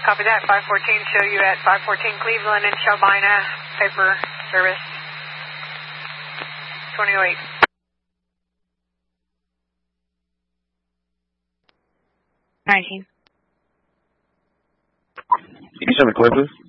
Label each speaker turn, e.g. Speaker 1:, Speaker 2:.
Speaker 1: Copy that. 514, show you at 514 Cleveland and Shelbina, paper service 2008.
Speaker 2: 19.
Speaker 3: You send the clip, please?